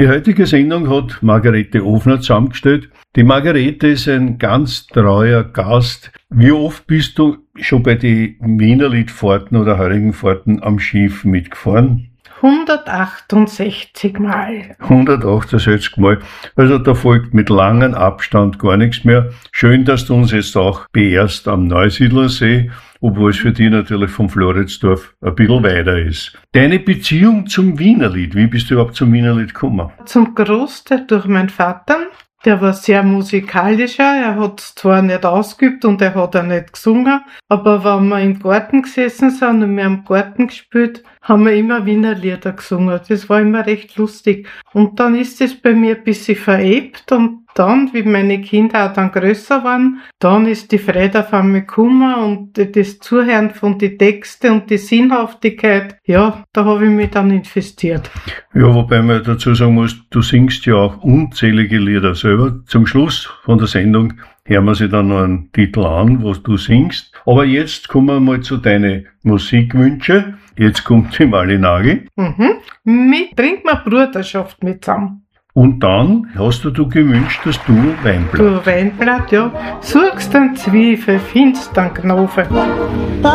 Die heutige Sendung hat Margarete Ofner zusammengestellt. Die Margarete ist ein ganz treuer Gast. Wie oft bist du schon bei den Wienerliedfahrten oder heurigen Fahrten am Schiff mitgefahren? 168 Mal. 168 Mal. Also da folgt mit langem Abstand gar nichts mehr. Schön, dass du uns jetzt auch beehrst am Neusiedlersee, obwohl es für dich natürlich vom Floridsdorf ein bisschen weiter ist. Deine Beziehung zum Wienerlied, wie bist du überhaupt zum Wienerlied gekommen? Zum Großteil durch meinen Vater. Der war sehr musikalischer, er hat es zwar nicht ausgeübt und er hat auch nicht gesungen, aber wenn wir im Garten gesessen sind und wir haben im Garten gespielt, haben wir immer Wiener Lieder gesungen. Das war immer recht lustig. Und dann ist es bei mir ein bisschen verebt und dann, wie meine Kinder auch dann größer waren, dann ist die Freude auf einmal gekommen und das Zuhören von den Texten und die Sinnhaftigkeit, ja, da habe ich mich dann investiert. Ja, wobei man dazu sagen muss, du singst ja auch unzählige Lieder selber. Zum Schluss von der Sendung hören wir sich dann noch einen Titel an, was du singst. Aber jetzt kommen wir mal zu deinen Musikwünschen. Jetzt kommt die Malinagi. Mit Trink mal Bruderschaft mit zusammen. Und dann hast du gewünscht, dass du Weinblatt. Du Weinblatt, ja. Suchst dann Zwiebel, findest dann Knofe.